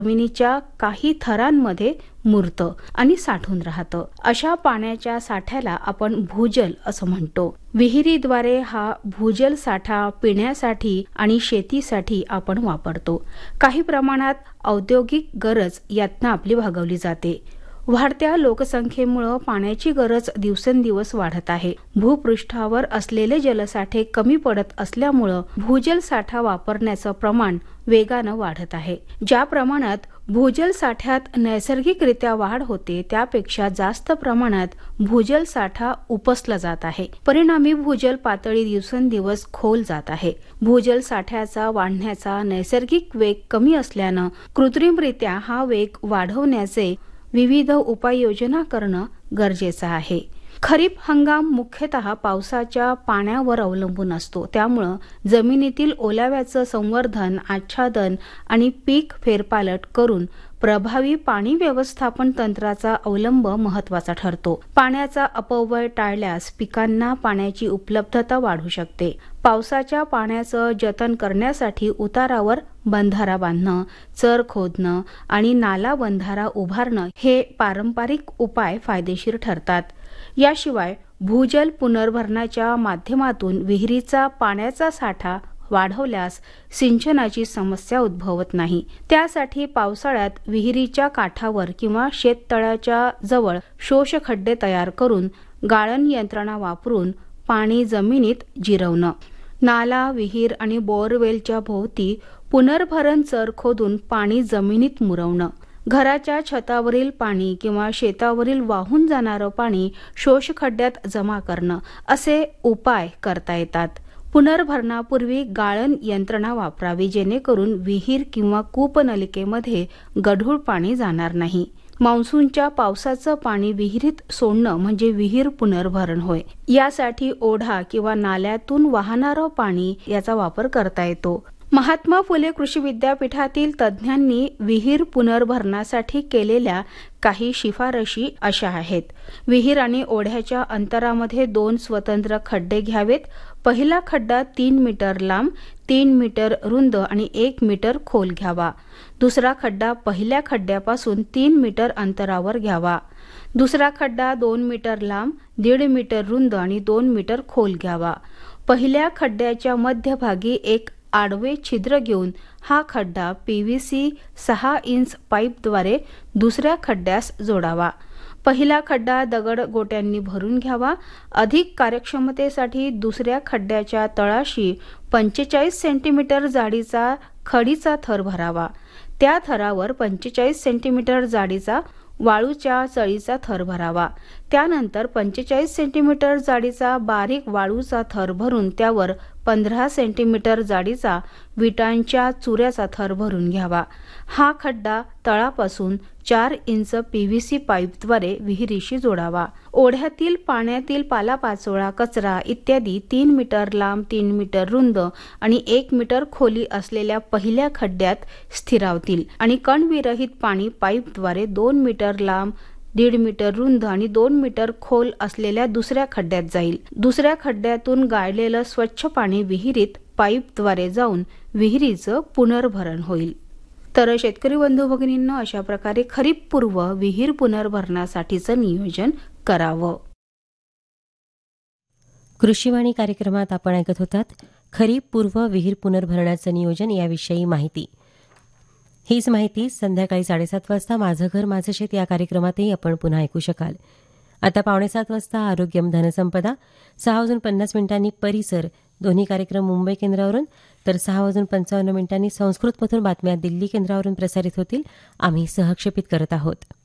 जमिनीच्या काही थरांमध्ये मुरतं आणि साठून राहतं. अशा पाण्याच्या साठ्याला आपण भूजल असं म्हणतो. विहिरीद्वारे हा भूजल साठा पिण्यासाठी आणि शेतीसाठी आपण वापरतो. काही प्रमाणात औद्योगिक गरज यातनं आपली भागवली जाते. वाढत्या लोकसंख्येमुळे पाण्याची गरज दिवसेंदिवस वाढत आहे. भूपृष्ठावर असलेले जलसाठे कमी पडत असल्यामुळे भूजल साठा वापरण्याचं प्रमाण वेगानं वाढत आहे. ज्या प्रमाणात भूजल साठ्यात नैसर्गिकरित्या वाढ होते त्यापेक्षा जास्त प्रमाणात भूजल साठा उपसला जात आहे. परिणामी भूजल पातळी दिवसेंदिवस खोल जात आहे. भूजल साठ्याचा वाढण्याचा नैसर्गिक वेग कमी असल्यानं कृत्रिमरित्या हा वेग वाढवण्याचे विविध उपाययोजना करणं गरजेचं आहे. खरीप हंगाम मुख्यतः पावसाच्या पाण्यावर अवलंबून असतो. त्यामुळं जमिनीतील ओलाव्याचं संवर्धन, आच्छादन आणि पीक फेरपालट करून प्रभावी पाणी व्यवस्थापन तंत्राचा अवलंब महत्वाचा ठरतो. पाण्याचा अपव्यय टाळल्यास पिकांना पाण्याची उपलब्धता वाढू शकते. पावसाच्या पाण्याचं जतन करण्यासाठी उतारावर बंधारा बांधणं, चर खोदणं आणि नाला बंधारा उभारणं हे पारंपरिक उपाय फायदेशीर ठरतात. याशिवाय भूजल पुनर्भरणाच्या माध्यमातून विहिरीचा पाण्याचा साठा वाढवल्यास सिंचनाची समस्या उद्भवत नाही. त्यासाठी पावसाळ्यात विहिरीच्या काठावर किंवा शेततळ्याच्या जवळ शोषखड्डे तयार करून गाळण यंत्रणा वापरून पाणी जमिनीत जिरवणं, नाला, विहीर आणि बोअरवेलच्या भोवती पुनर्भरण चर खोदून पाणी जमिनीत मुरवणं, घराच्या छतावरील पाणी किंवा शेतावरील वाहून जाणारं पाणी शोषखड्ड्यात जमा करणं असे उपाय करता येतात. पुनर्भरणापूर्वी गाळण यंत्रणा वापरावी जेणेकरून विहीर किंवा कूपनलिकेमध्ये गढूळ पाणी जाणार नाही. मान्सूनच्या पावसाचं पाणी विहिरीत सोडणं म्हणजे विहीर पुनर्भरण होय. यासाठी ओढा किंवा नाल्यातून वाहणारं पाणी याचा वापर करता येतो. महात्मा फुले कृषी विद्यापीठातील तज्ज्ञांनी विहीर पुनर्भरणासाठी केलेल्या काही शिफारशी अशा आहेत. विहीर आणि ओढ्याच्या अंतरामध्ये 2 स्वतंत्र खड्डे घ्यावेत. पहिला खड्डा 3 मीटर लांब, 3 मीटर रुंद आणि 1 मीटर खोल घ्यावा. दुसरा खड्डा पहिल्या खड्ड्यापासून 3 मीटर अंतरावर घ्यावा. दुसरा खड्डा 2 मीटर लांब, 1.5 मीटर रुंद आणि 2 मीटर खोल घ्यावा. पहिल्या खड्ड्याच्या मध्यभागी एक आडवे छिद्र घेऊन हा खड्डा PVC 6 इंच पाईपद्वारे दुसऱ्या खड्ड्यास जोडावा. पहिला खड्डा दगड गोट्यांनी भरून घ्यावा. अधिक कार्यक्षमतेसाठी दुसऱ्या खड्ड्याच्या तळाशी 45 सेंटीमीटर जाडीचा खडीचा थर भरावा. त्या थरावर 45 सेंटीमीटर जाडीचा वाळूच्या चळीचा थर भरावा. त्यानंतर 45 सेंटीमीटर जाडीचा बारीक वाळूचा थर भरून त्यावर 15 सेंटीमीटर जाडीचा विटांच्या चुऱ्याचा थर भरून घ्यावा. हा खड्डा तळापासून 4 इंच PVC पाईपद्वारे विहिरीशी जोडावा. ओढ्यातील पाण्यातील पालापाचोळा, कचरा इत्यादी 3 मीटर लांब, 3 मीटर रुंद आणि 1 मीटर खोली असलेल्या पहिल्या खड्ड्यात स्थिरावतील आणि कणविरहित पाणी पाईपद्वारे 2 मीटर लांब, 1.5 मीटर रुंद आणि 2 मीटर खोल असलेल्या दुसऱ्या खड्ड्यात जाईल. दुसऱ्या खड्ड्यातून गाळलेलं स्वच्छ पाणी विहिरीत पाईपद्वारे जाऊन विहिरीचं पुनर्भरण होईल. तर शेतकरी बंधू भगिनींनो, अशा प्रकारे खरीप पूर्व विहीर पुनर्भरणासाठीचं नियोजन करावं. कृषीवाणी कार्यक्रमात आपण ऐकत होतात खरीप पूर्व विहीर पुनर्भरणाचं नियोजन याविषयी माहिती. हीच माहिती संध्याकाळी 7:30 वाजता माझं घर माझं शेत या कार्यक्रमातही आपण पुन्हा ऐकू शकाल. आता 6:45 वाजता आरोग्यम धनसंपदा, 6:50 परिसर दोन्ही कार्यक्रम मुंबई केंद्रावरून तर 6:55 संस्कृतमधून बातम्या दिल्ली केंद्रावरून प्रसारित होतील. आम्ही सहक्षेपित करत आहोत.